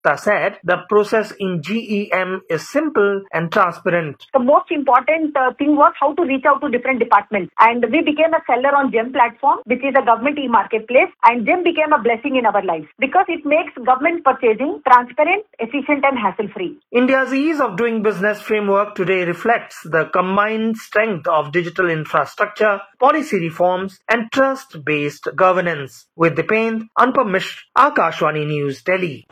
Gupta said the process in GEM is simple and transparent. The most important thing was how to reach out to different departments. And we became a seller on GEM platform, which is a government e-marketplace. And GEM became a blessing in our lives because it makes government purchasing transparent, efficient and hassle-free. India's ease of doing business framework today reflects the combined strength of digital infrastructure, policy reforms and trust-based governance. With Dipendra, Anupam Mishra, Akashvani News, Delhi.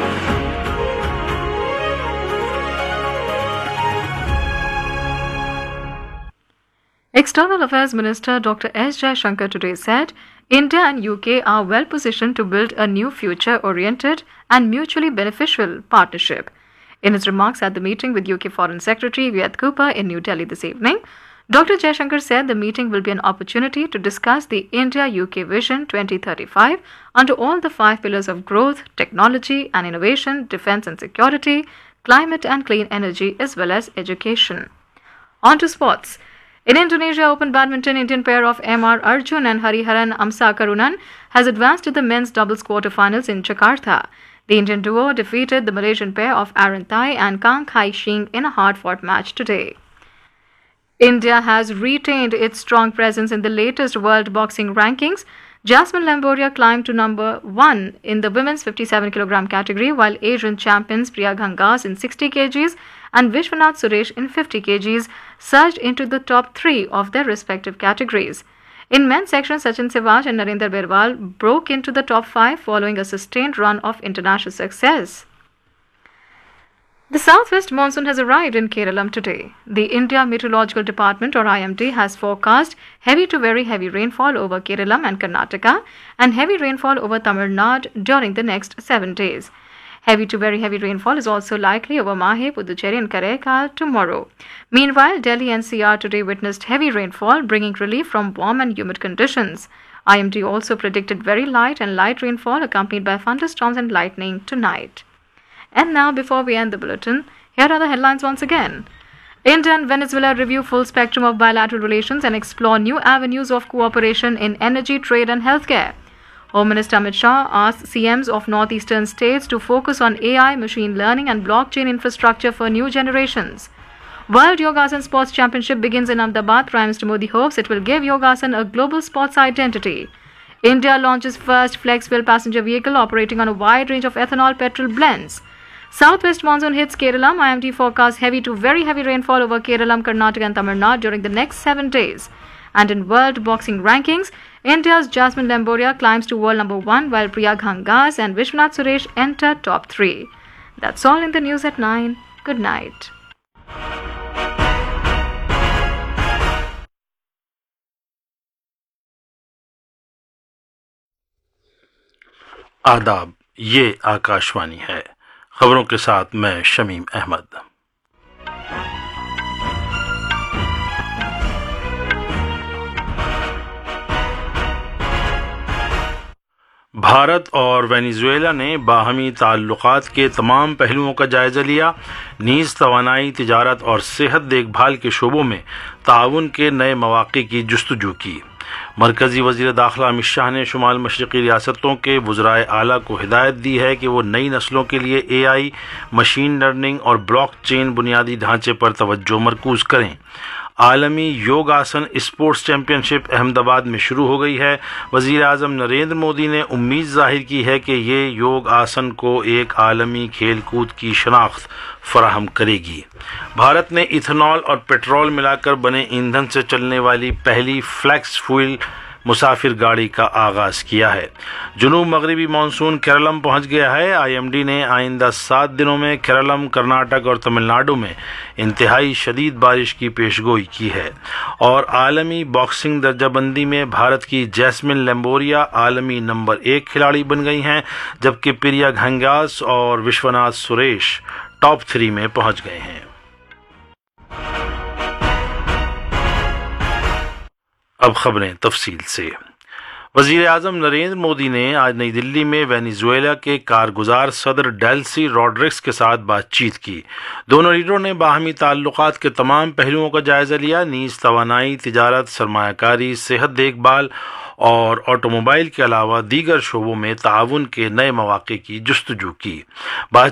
External Affairs Minister Dr. S. Jaishankar today said, India and UK are well positioned to build a new future-oriented and mutually beneficial partnership. In his remarks at the meeting with UK Foreign Secretary Vyeth Cooper in New Delhi this evening, Dr. Jaishankar said the meeting will be an opportunity to discuss the India-UK Vision 2035 under all the 5 pillars of growth, technology and innovation, defence and security, climate and clean energy as well as education. On to sports. In Indonesia Open Badminton, Indian pair of M.R. Arjun and Hariharan Amsakarunan has advanced to the men's doubles quarterfinals in Jakarta. The Indian duo defeated the Malaysian pair of Aaron Thai and Kang Hai Shing in a hard-fought match today. India has retained its strong presence in the latest World Boxing Rankings. Jasmine Lamboria climbed to number 1 in the women's 57 kg category, while Asian champions Priya Gangas in 60 kgs and Vishwanath Suresh in 50 kgs surged into the top 3 of their respective categories. In men's section, Sachin Sehwag and Narendra Berwal broke into the top 5 following a sustained run of international success. The southwest monsoon has arrived in Kerala today. The India Meteorological Department or IMD has forecast heavy to very heavy rainfall over Kerala and Karnataka and heavy rainfall over Tamil Nadu during the next 7 days. Heavy to very heavy rainfall is also likely over Mahe, Puducherry and Karaikal tomorrow. Meanwhile, Delhi NCR today witnessed heavy rainfall, bringing relief from warm and humid conditions. IMD also predicted very light and light rainfall accompanied by thunderstorms and lightning tonight. And now, before we end the bulletin, here are the headlines once again. India and Venezuela review full spectrum of bilateral relations and explore new avenues of cooperation in energy, trade and healthcare. Home Minister Amit Shah asked CMs of northeastern states to focus on AI, machine learning and blockchain infrastructure for new generations. World Yogasan Sports Championship begins in Ahmedabad. Prime Minister Modi hopes it will give Yogasan a global sports identity. India launches first flex-fuel passenger vehicle operating on a wide range of ethanol-petrol blends. Southwest monsoon hits Kerala. IMD forecasts heavy to very heavy rainfall over Kerala, Karnataka and Tamil Nadu during the next 7 days. And in World Boxing Rankings, India's Jasmine Lamboria climbs to world number 1 while Priya Gangas and Vishwanath Suresh enter top 3. That's all in the news at 9. Good night. आदाब, ये आकाशवाणी है। खबरों के साथ मैं शमीम अहमद। भारत और Venezuela ने बाहमी ताल्लुकात के तमाम पहलुओं का जायजा लिया। नीज़ तवानाई, तिजारत और सेहत देखभाल के शोबों में ताउन के नए मौक़े की जुस्तजू की। मरकज़ी वज़ीर दाखिला अमित शाह ने शुमाल मशरक़ी रियासतों के वज़राए आला को हिदायत दी है कि वो नई नस्लों के लिए AI, मशीन लर्निंग और ब्लॉकचेन बुनियादी ढांचे पर तवज्जो मरकूज़ करें। आलमी योग आसन स्पोर्ट्स चैम्पियनशिप अहमदाबाद में शुरू हो गई है। वज़ीर आज़म नरेंद्र मोदी ने उम्मीद ज़ाहिर की है कि ये योग आसन को एक आलमी खेल कूद की शनाख्त फराहम करेगी। भारत ने इथेनॉल और पेट्रोल मिलाकर बने ईंधन से चलने वाली पहली फ्लेक्स फ्यूल मुसाफिर गाड़ी का आगाज़ किया है। जुनूब मगरबी मानसून केरलम पहुंच गया है। IMD ने आइंदा 7 दिनों में केरलम, कर्नाटक और तमिलनाडु में इंतहाई शदीद बारिश की पेशगोई की है। और आलमी बॉक्सिंग दर्जाबंदी में भारत की जैस्मिन लैम्बोरिया आलमी नंबर 1 खिलाड़ी बन गई हैं, जबकि प्रिया घंगास और विश्वनाथ सुरेश टॉप 3 में पहुंच गए हैं। अब खबरें तफसील से। وزیر اعظم نریندر مودی نے آج نئی دلی میں وینیزویلا کے کارگزار صدر ڈیلسی روڈرگس کے ساتھ بات چیت کی۔ دونوں لیڈروں نے باہمی تعلقات کے تمام پہلوؤں کا جائزہ لیا، نیز توانائی، تجارت، سرمایہ کاری، صحت دیکھ بھال اور آٹو موبائل کے علاوہ دیگر شعبوں میں تعاون کے نئے مواقع کی جستجو کی۔